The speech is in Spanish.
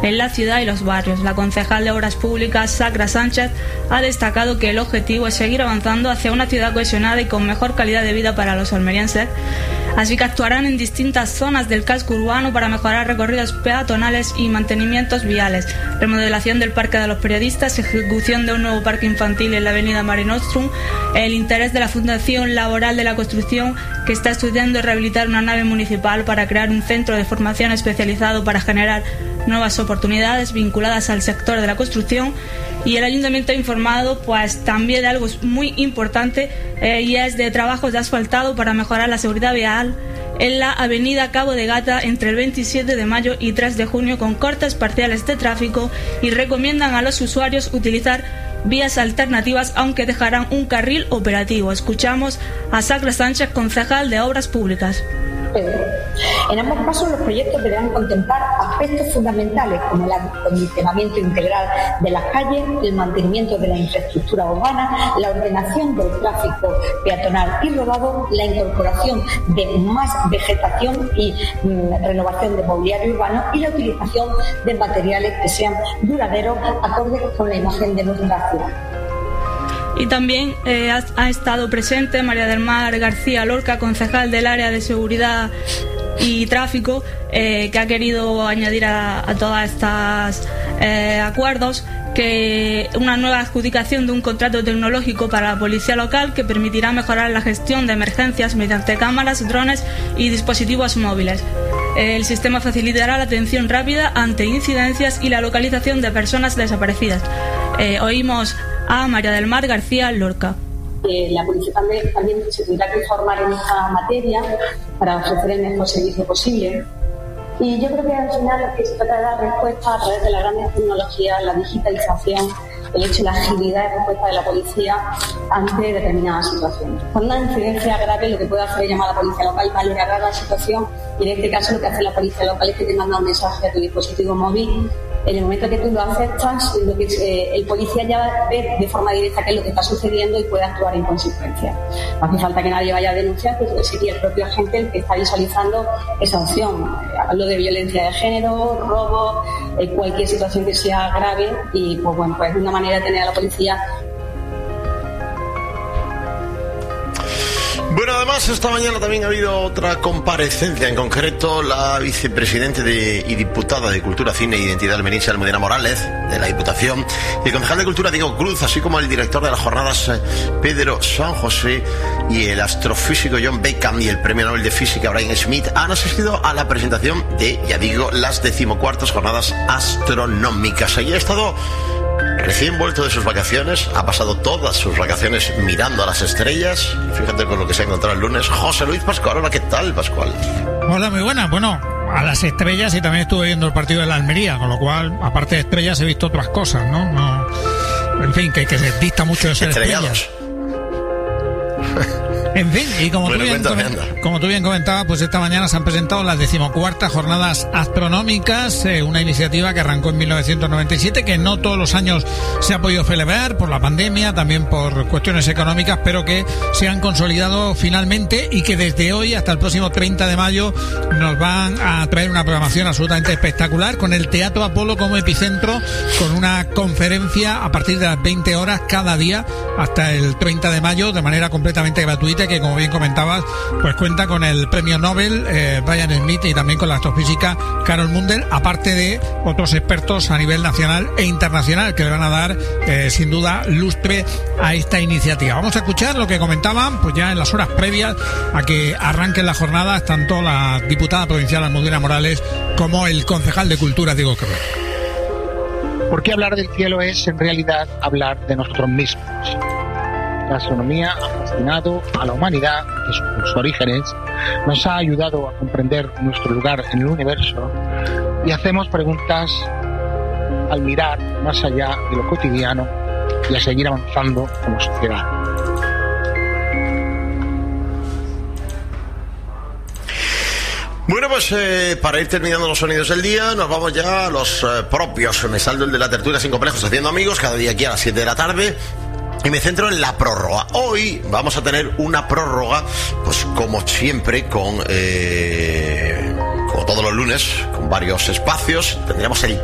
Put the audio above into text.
en la ciudad y los barrios. La concejal de Obras Públicas, Sacra Sánchez, ha destacado que el objetivo es seguir avanzando hacia una ciudad cohesionada y con mejor calidad de vida para los almerienses, así que actuarán en distintas zonas del casco urbano para mejorar recorridos peatonales y mantenimientos viales, remodelación del Parque de los Periodistas, ejecución de un nuevo parque infantil en la avenida Mare Nostrum, el interés de la Fundación Laboral de la Construcción, que está estudiando rehabilitar una nave municipal para crear un centro de formación especializado para generar nuevas oportunidades vinculadas al sector de la construcción. Y el Ayuntamiento ha informado pues también de algo muy importante, y es de trabajos de asfaltado para mejorar la seguridad vial en la avenida Cabo de Gata entre el 27 de mayo y 3 de junio con cortes parciales de tráfico, y recomiendan a los usuarios utilizar vías alternativas, aunque dejarán un carril operativo. Escuchamos a Sacra Sánchez, concejal de Obras Públicas. En ambos casos, los proyectos deberán contemplar aspectos fundamentales como el acondicionamiento integral de las calles, el mantenimiento de la infraestructura urbana, la ordenación del tráfico peatonal y rodado, la incorporación de más vegetación y renovación de mobiliario urbano y la utilización de materiales que sean duraderos, acordes con la imagen de nuestra ciudad. Y también ha estado presente María del Mar García Lorca, concejal del área de seguridad y tráfico, que ha querido añadir a todas estas acuerdos que una nueva adjudicación de un contrato tecnológico para la policía local que permitirá mejorar la gestión de emergencias mediante cámaras, drones y dispositivos móviles. El sistema facilitará la atención rápida ante incidencias y la localización de personas desaparecidas. Oímos a María del Mar García Lorca. La policía también se tendrá que formar en esta materia para ofrecer el mejor servicio posible. Y yo creo que al final lo que se trata de dar respuesta a través de las grandes tecnologías, la digitalización, el hecho de la agilidad de respuesta de la policía ante determinadas situaciones. Cuando una incidencia grave, lo que puede hacer es llamar a la policía local, valorar la situación, y en este caso lo que hace la policía local es que te manda un mensaje a tu dispositivo móvil. En el momento que tú lo aceptas, lo que el policía ya ve de forma directa qué es lo que está sucediendo y puede actuar en consecuencia. No hace falta que nadie vaya a denunciar, porque sería el propio agente el que está visualizando esa opción. Hablo de violencia de género, robo, cualquier situación que sea grave, y pues bueno, pues una manera de tener a la policía. Bueno, además esta mañana también ha habido otra comparecencia, en concreto la vicepresidenta y diputada de Cultura, Cine e Identidad almeriense, Almudena Morales, de la Diputación, y el concejal de Cultura, Diego Cruz, así como el director de las jornadas, Pedro San José, y el astrofísico John Bacon y el premio Nobel de Física, Brian Schmidt, han asistido a la presentación de, ya digo, las 14ª jornadas astronómicas. Allí ha estado recién vuelto de sus vacaciones, ha pasado todas sus vacaciones mirando a las estrellas. Fíjate con lo que se ha encontrado el lunes. José Luis Pascual, hola, ¿qué tal, Pascual? Hola, muy buena. Bueno, a las estrellas, y también estuve viendo el partido de la Almería, con lo cual, aparte de estrellas, he visto otras cosas, ¿no? En fin, que se dista mucho de ser estrellas. En fin, y como tú bien comentabas, pues esta mañana se han presentado las 14ª jornadas astronómicas, una iniciativa que arrancó en 1997, que no todos los años se ha podido celebrar por la pandemia, también por cuestiones económicas, pero que se han consolidado finalmente, y que desde hoy hasta el próximo 30 de mayo nos van a traer una programación absolutamente espectacular, con el Teatro Apolo como epicentro, con una conferencia a partir de las 20 horas cada día hasta el 30 de mayo, de manera completamente gratuita, que como bien comentabas, pues cuenta con el premio Nobel Brian Schmidt, y también con la astrofísica Carol Mundell, aparte de otros expertos a nivel nacional e internacional que le van a dar sin duda lustre a esta iniciativa. Vamos a escuchar lo que comentaban pues ya en las horas previas a que arranquen las jornadas, tanto la diputada provincial Almudena Morales como el concejal de Cultura Diego Cruz. Porque hablar del cielo es en realidad hablar de nosotros mismos. La astronomía ha fascinado a la humanidad desde sus orígenes, nos ha ayudado a comprender nuestro lugar en el universo, y hacemos preguntas al mirar más allá de lo cotidiano y a seguir avanzando como sociedad. Bueno, pues para ir terminando los sonidos del día, nos vamos ya a los propios. Me saldo el de la tertulia sin complejos, haciendo amigos, cada día aquí a las 7 de la tarde. Y me centro en la prórroga. Hoy vamos a tener una prórroga, pues como siempre, como todos los lunes, con varios espacios. Tendríamos el